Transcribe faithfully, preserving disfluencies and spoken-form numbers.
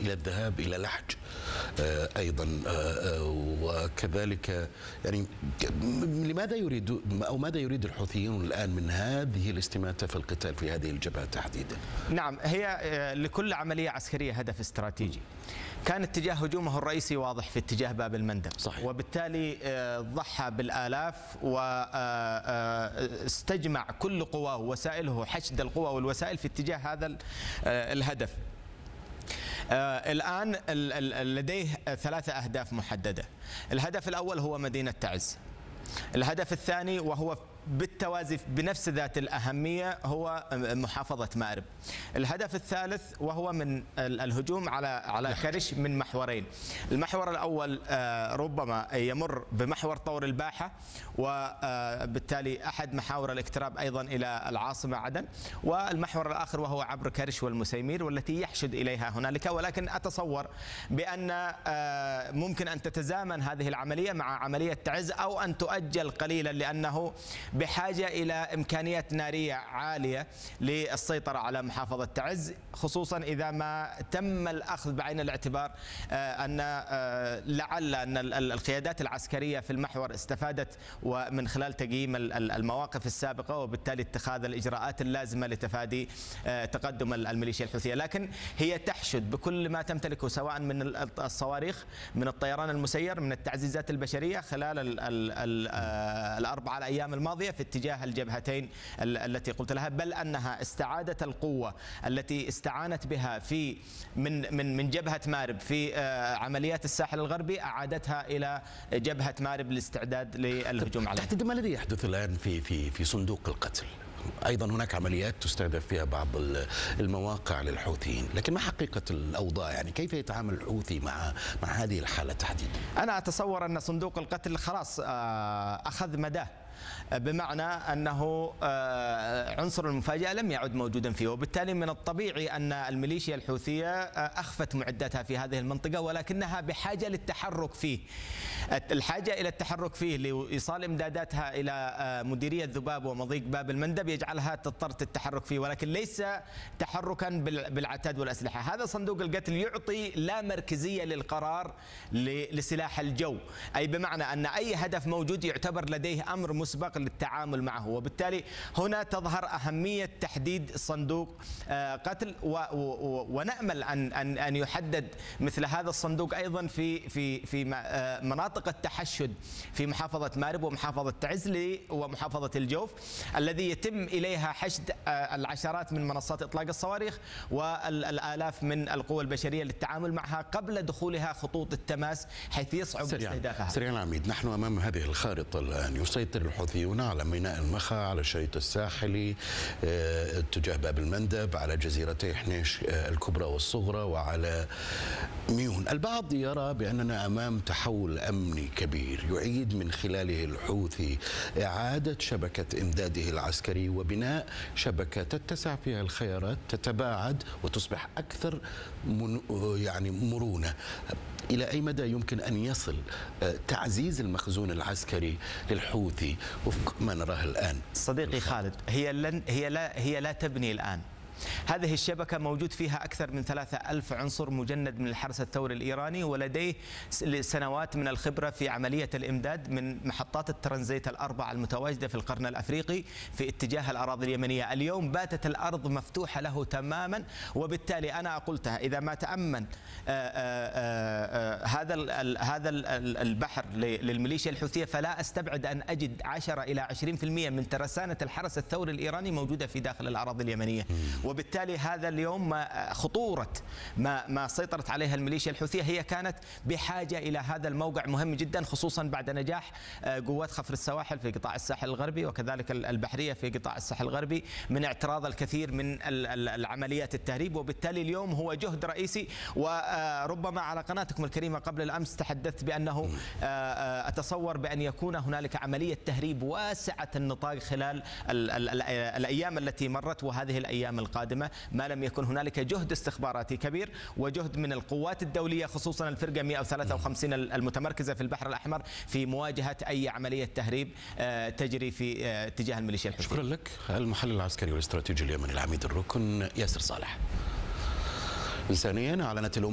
إلى الذهاب إلى لحج أيضا، وكذلك يعني لماذا يريد أو ماذا يريد الحوثيون الآن من هذه الاستماتة في القتال في هذه الجبهة تحديدا؟ نعم، هي لكل عملية عسكرية هدف استراتيجي. كان اتجاه هجومه الرئيسي واضح في اتجاه باب المندب، صحيح. وبالتالي ضحى بالآلاف واستجمع كل قواه ووسائله، حشد القوى والوسائل في اتجاه هذا الهدف. الآن لديه ثلاثة أهداف محددة. الهدف الأول هو مدينة تعز. الهدف الثاني وهو بالتوازي بنفس ذات الأهمية هو محافظة مأرب. الهدف الثالث وهو من الهجوم على على كرش من محورين. المحور الأول ربما يمر بمحور طور الباحة، وبالتالي أحد محاور الاقتراب أيضا إلى العاصمة عدن، والمحور الآخر وهو عبر كرش والمسيمير والتي يحشد إليها هنالك. ولكن أتصور بأن ممكن أن تتزامن هذه العملية مع عملية تعز أو أن تؤجل قليلا، لأنه بحاجة إلى إمكانيات نارية عالية للسيطرة على محافظة تعز، خصوصا إذا ما تم الأخذ بعين الاعتبار أن لعل أن القيادات العسكرية في المحور استفادت ومن خلال تقييم المواقف السابقة، وبالتالي اتخاذ الإجراءات اللازمة لتفادي تقدم الميليشيا الحوثية. لكن هي تحشد بكل ما تمتلكه سواء من الصواريخ، من الطيران المسير، من التعزيزات البشرية خلال الأربعة الأيام الماضية في اتجاه الجبهتين التي قلت لها، بل أنها استعادت القوة التي استعانت بها في من من من جبهة مأرب في عمليات الساحل الغربي، أعادتها إلى جبهة مأرب للاستعداد للهجوم عليها. تحديدا ما الذي يحدث الآن في في في صندوق القتل؟ أيضا هناك عمليات تستهدف فيها بعض المواقع للحوثيين، لكن ما حقيقة الأوضاع؟ يعني كيف يتعامل الحوثي مع مع هذه الحالة تحديدا؟ أنا أتصور أن صندوق القتل خلاص أخذ مداه، بمعنى أنه عنصر المفاجأة لم يعد موجودا فيه، وبالتالي من الطبيعي أن الميليشيا الحوثية أخفت معداتها في هذه المنطقة، ولكنها بحاجة للتحرك فيه. الحاجة إلى التحرك فيه لإيصال إمداداتها إلى مديرية ذباب ومضيق باب المندب يجعلها تضطر التحرك فيه، ولكن ليس تحركا بالعتاد والأسلحة. هذا صندوق القتل يعطي لا مركزية للقرار لسلاح الجو، أي بمعنى أن أي هدف موجود يعتبر لديه أمر مسبق للتعامل معه، وبالتالي هنا تظهر أهمية تحديد صندوق قتل، ونأمل أن أن أن يحدد مثل هذا الصندوق أيضا في في في مناطق التحشد في محافظة مأرب ومحافظة تعز ومحافظة الجوف، الذي يتم إليها حشد العشرات من منصات إطلاق الصواريخ والآلاف من القوى البشرية للتعامل معها قبل دخولها خطوط التماس حيث يصعب استهدافها. سريعا العميد، نحن أمام هذه الخارطة الآن. يسيطر الحوثيون على ميناء المخا، على الشريط الساحلي اتجاه باب المندب، على جزيرتي حنيش الكبرى والصغرى، وعلى ميون. البعض يرى بأننا أمام تحول أمني كبير يعيد من خلاله الحوثي إعادة شبكة إمداده العسكري وبناء شبكة تتسع فيها الخيارات، تتباعد وتصبح أكثر من يعني مرونة. إلى أي مدى يمكن أن يصل تعزيز المخزون العسكري للحوثي وفق ما نراه الآن؟ صديقي خالد، هي لن هي لا هي لا تبني الآن. هذه الشبكة موجود فيها أكثر من ثلاثة ألف عنصر مجند من الحرس الثوري الإيراني، ولديه سنوات من الخبرة في عملية الإمداد من محطات الترانزيت الأربعة المتواجدة في القرن الأفريقي في اتجاه الأراضي اليمنية. اليوم باتت الأرض مفتوحة له تماما، وبالتالي أنا قلتها إذا ما تأمن هذا هذا البحر للميليشيا الحوثية، فلا أستبعد أن أجد عشرة إلى عشرين بالمئة من ترسانة الحرس الثوري الإيراني موجودة في داخل الأراضي اليمنية. وبالتالي هذا اليوم خطورة ما ما سيطرت عليها الميليشيا الحوثية هي كانت بحاجة إلى هذا الموقع مهم جدا، خصوصا بعد نجاح قوات خفر السواحل في قطاع الساحل الغربي وكذلك البحرية في قطاع الساحل الغربي من اعتراض الكثير من العمليات التهريب. وبالتالي اليوم هو جهد رئيسي، وربما على قناتكم الكريمة قبل الأمس تحدثت بأنه أتصور بأن يكون هنالك عملية تهريب واسعة النطاق خلال الأيام التي مرت وهذه الأيام القادمة، ما لم يكن هنالك جهد استخباراتي كبير وجهد من القوات الدولية، خصوصا الفرقة مئة وثلاثة وخمسين المتمركزة في البحر الأحمر في مواجهة أي عملية تهريب تجري في اتجاه الميليشيا الحوثية. شكرا لك. المحلل العسكري والاستراتيجي اليمني العميد الركن ياسر صالح. إنسانيا أعلنت الأمم